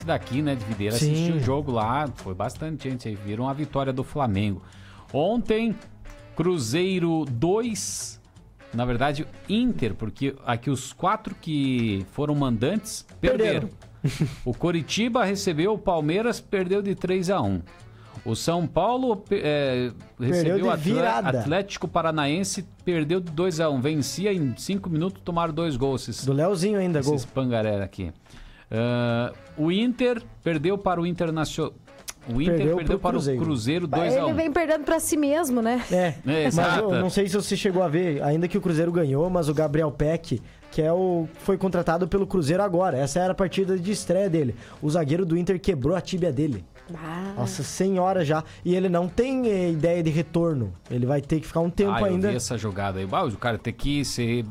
daqui, né, de Videira, assistiu o jogo lá, foi bastante gente aí, viram a vitória do Flamengo. Ontem, Cruzeiro 2, na verdade, Inter, porque aqui os 4 que foram mandantes perderam. O Coritiba recebeu o Palmeiras, perdeu de 3-1. O São Paulo recebeu o Atlético Paranaense, perdeu de 2-1. Vencia em 5 minutos, tomaram 2 gols. Do Leozinho ainda, gol. Esses pangaré aqui. O Inter perdeu para o Internacional. O Inter perdeu para o Cruzeiro 2-1. Ele vem perdendo para si mesmo, né? Mas eu não sei se você chegou a ver, ainda que o Cruzeiro ganhou, mas o Gabriel Peck, que foi contratado pelo Cruzeiro agora. Essa era a partida de estreia dele. O zagueiro do Inter quebrou a tíbia dele. Nossa senhora já. E ele não tem ideia de retorno. Ele vai ter que ficar um tempo ainda. Eu vi essa jogada aí. O cara tem que ser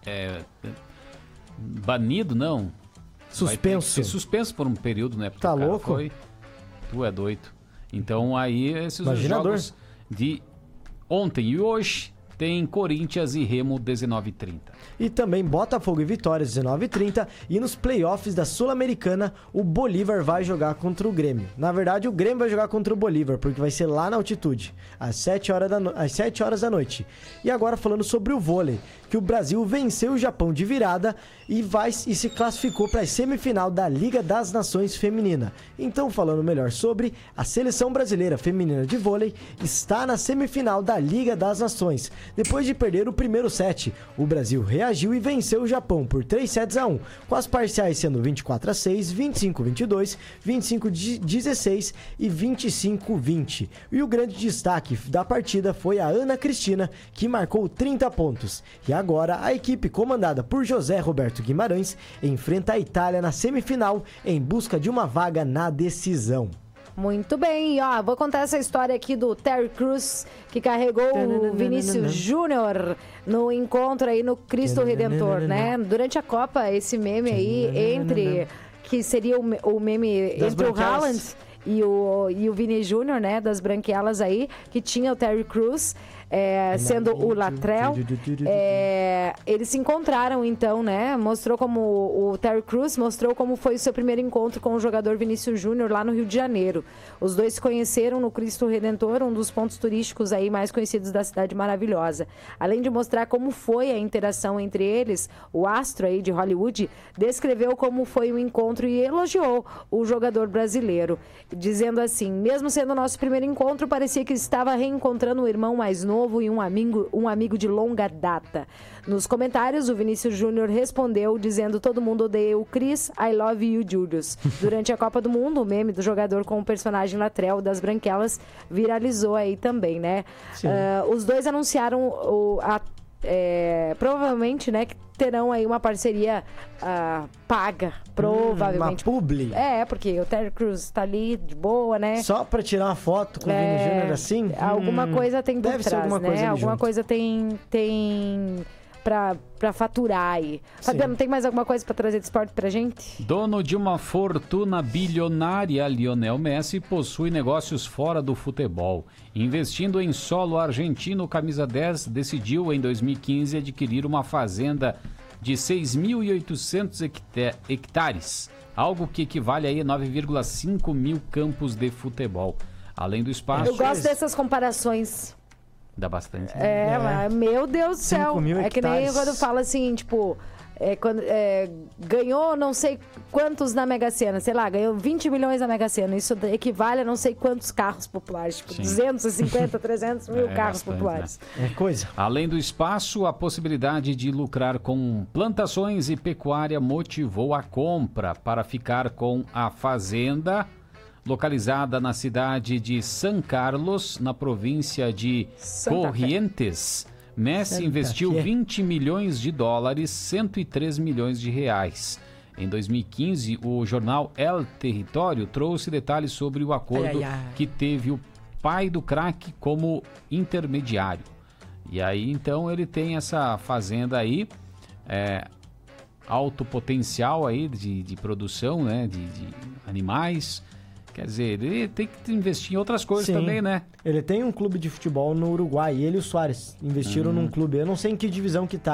banido, não. Suspenso. Ser suspenso por um período, né? Porque tá louco? Tu é doido. Então aí esses jogos de ontem e hoje tem Corinthians e Remo 19h30. E também Botafogo e Vitória 19h30. E nos playoffs da Sul-Americana, o Bolívar vai jogar contra o Grêmio. Na verdade, o Grêmio vai jogar contra o Bolívar, porque vai ser lá na altitude, às 7 horas da noite. E agora falando sobre o vôlei, que o Brasil venceu o Japão de virada e se classificou para a semifinal da Liga das Nações Feminina. Então, falando melhor sobre, a seleção brasileira feminina de vôlei está na semifinal da Liga das Nações. Depois de perder o primeiro set, o Brasil reagiu e venceu o Japão por 3-1, com as parciais sendo 24-6, 25-22, 25-16 e 25-20. E o grande destaque da partida foi a Ana Cristina, que marcou 30 pontos. E agora a equipe comandada por José Roberto Guimarães enfrenta a Itália na semifinal em busca de uma vaga na decisão. Muito bem, vou contar essa história aqui do Terry Crews, que carregou o Vinícius Júnior no encontro aí no Cristo Redentor, né? Durante a Copa, esse meme aí, que seria o meme das entre o Haaland e o Vini Júnior, né? Das branquelas aí, que tinha o Terry Crews. Sendo o Latrell, eles se encontraram então, né? Mostrou como o Terry Crews mostrou como foi o seu primeiro encontro com o jogador Vinícius Júnior lá no Rio de Janeiro. Os dois se conheceram no Cristo Redentor, um dos pontos turísticos aí mais conhecidos da cidade maravilhosa. Além de mostrar como foi a interação entre eles, o astro aí de Hollywood descreveu como foi o encontro e elogiou o jogador brasileiro, dizendo assim: mesmo sendo o nosso primeiro encontro, parecia que estava reencontrando o irmão mais novo e um amigo de longa data. Nos comentários, o Vinícius Júnior respondeu dizendo: todo mundo odeia o Chris, I love you, Julius. Durante a Copa do Mundo, o meme do jogador com o personagem Latrell das branquelas viralizou aí também, né? Os dois anunciaram provavelmente, né, que terão aí uma parceria paga, provavelmente. Uma publi. Porque o Terry Crews tá ali de boa, né? Só pra tirar uma foto com o Vini Júnior assim? Alguma coisa tem por deve trás, ser alguma coisa alguma coisa tem pra faturar aí. Fabiano, tem mais alguma coisa pra trazer de esporte pra gente? Dono de uma fortuna bilionária, Lionel Messi possui negócios fora do futebol. Investindo em solo argentino, o camisa 10 decidiu em 2015 adquirir uma fazenda de 6.800 hectares, algo que equivale a 9,5 mil campos de futebol. Além do espaço... Eu gosto dessas comparações. Dá bastante. Mas, meu Deus do céu. É que nem quando fala assim, tipo... ganhou não sei quantos na Mega Sena, sei lá, ganhou 20 milhões na Mega Sena. Isso equivale a não sei quantos carros populares, tipo 250, 300 mil carros bastante, populares. Né? Coisa. Além do espaço, a possibilidade de lucrar com plantações e pecuária motivou a compra para ficar com a fazenda localizada na cidade de San Carlos, na província de Corrientes. Messi investiu 20 milhões de dólares, 103 milhões de reais. Em 2015, o jornal El Território trouxe detalhes sobre o acordo que teve o pai do craque como intermediário. E aí, então, ele tem essa fazenda aí, alto potencial aí de produção, né, de animais. Quer dizer, ele tem que investir em outras coisas também, né? Ele tem um clube de futebol no Uruguai, ele e o Suárez investiram num clube, eu não sei em que divisão que tá,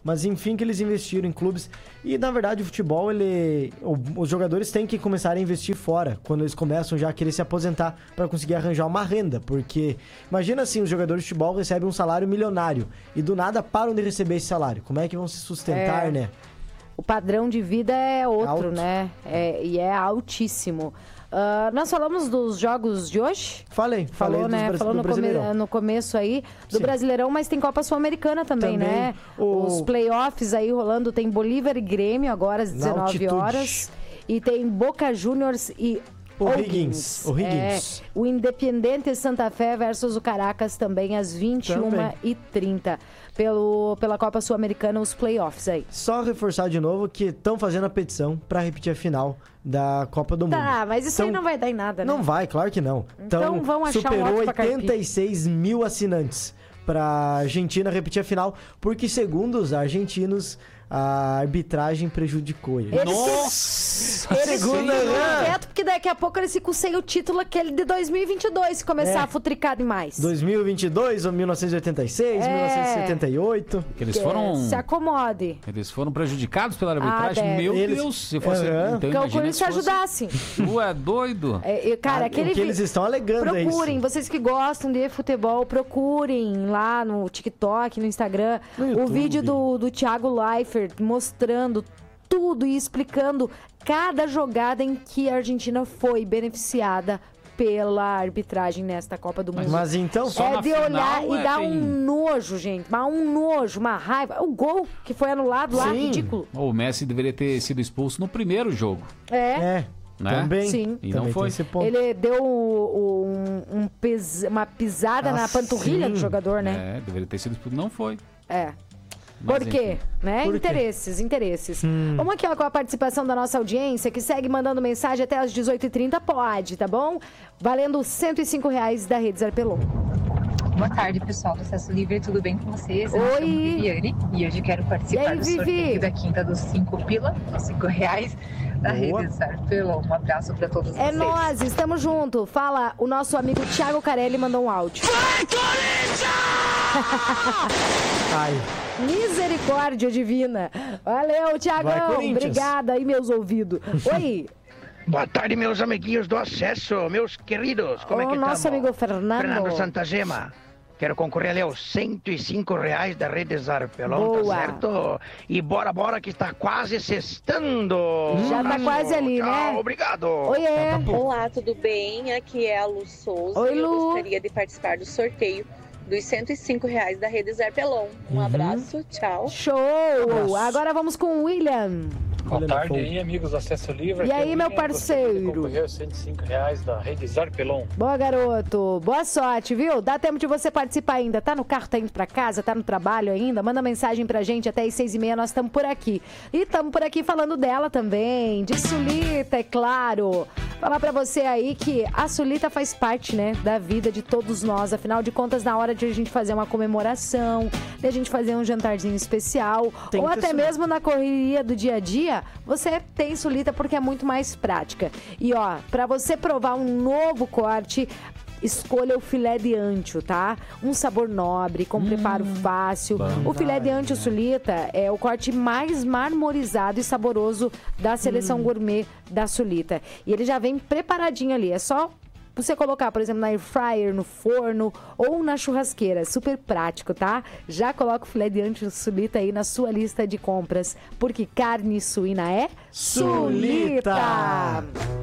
Mas enfim que eles investiram em clubes. E na verdade o futebol, os jogadores têm que começar a investir fora, quando eles começam já a querer se aposentar para conseguir arranjar uma renda. Porque imagina assim, os jogadores de futebol recebem um salário milionário e do nada param de receber esse salário. Como é que vão se sustentar, né? O padrão de vida é outro, Alto. né? E é altíssimo. Nós falamos dos jogos de hoje? Falou, né? Falou no começo aí do Brasileirão, mas tem Copa Sul-Americana também, né? Os playoffs aí rolando, tem Bolívar e Grêmio agora às 19 horas. E tem Boca Juniors e O'Higgins. O Independiente Santa Fé versus o Caracas também às 21h30. Pela Copa Sul-Americana, os playoffs aí. Só reforçar de novo que estão fazendo a petição para repetir a final da Copa do Mundo. Tá, mas isso aí não vai dar em nada, né? Não vai, claro que não. Então vamos achar superou um 86 mil assinantes para a Argentina repetir a final, porque segundo os argentinos, a arbitragem prejudicou ele. Eles ficam quietos, porque daqui a pouco eles ficam sem o título aquele de 2022, se começar a futricar demais. 2022 ou 1986, 1978. Eles foram... Se acomode. Eles foram prejudicados pela arbitragem? Meu Deus, se fosse... Então imagina se ajudassem. Tu é doido? Cara, o que eles estão alegando é isso. Procurem, vocês que gostam de futebol, procurem lá no TikTok, no Instagram, o vídeo do Thiago Leifert mostrando tudo e explicando cada jogada em que a Argentina foi beneficiada pela arbitragem nesta Copa do Mundo. Mas então... É de olhar e dar um nojo, gente. Um nojo, uma raiva. O gol que foi anulado lá, ridículo. O Messi deveria ter sido expulso no primeiro jogo. Né? Também. Sim. E não foi. Ele deu uma pisada na panturrilha do jogador, né? Deveria ter sido expulso. Não foi. Por quê? Né? Interesses. Vamos aqui com a participação da nossa audiência, que segue mandando mensagem até às 18h30, pode, tá bom? Valendo R$105 da Rede Zarpelon. Boa tarde, pessoal do Acesso Livre, tudo bem com vocês? Eu Oi! me chamo Viviane e hoje quero participar do sorteio da quinta dos 5 pila, os R$5 da Rede Zarpelon. Um abraço para todos vocês. É nós, estamos juntos. Fala, o nosso amigo Thiago Carelli mandou um áudio. Vai, Corinthians! Misericórdia divina. Valeu, Thiagão. Obrigada aí, meus ouvidos. Oi. Boa tarde, meus amiguinhos do Acesso, meus queridos. Como é que estamos? Nosso amigo Fernando Santagema. Quero concorrer ali aos R$105 da Rede Zarpelon, tá certo? E bora que está quase sextando. Já tá quase ali, né? Obrigado. Oiê. Olá, tudo bem? Aqui é a Lu Souza. Oi, Lu. Eu gostaria de participar do sorteio dos R$105 da Rede Zarpelon. Um abraço, tchau. Show! Agora vamos com o William. Boa tarde aí, amigos do Acesso Livre. E aí, meu parceiro? Concorreu aos R$105 da Rede Zarpelon. Boa, garoto. Boa sorte, viu? Dá tempo de você participar ainda. Tá no carro, tá indo pra casa, tá no trabalho ainda? Manda mensagem pra gente até às 6h30, nós estamos por aqui. E estamos por aqui falando dela também, de Sulita, é claro. Falar pra você aí que a Sulita faz parte, né, da vida de todos nós. Afinal de contas, na hora de a gente fazer uma comemoração, de a gente fazer um jantarzinho especial, ou até mesmo na correria do dia a dia, você tem Sulita porque é muito mais prática. E ó, pra você provar um novo corte, escolha o filé de ancho, tá? Um sabor nobre, com preparo fácil. O filé de ancho Sulita é o corte mais marmorizado e saboroso da seleção gourmet da Sulita. E ele já vem preparadinho ali, é só você colocar, por exemplo, na air fryer, no forno ou na churrasqueira. Super prático, tá? Já coloca o filé de ancho Sulita aí na sua lista de compras, porque carne suína é Sulita!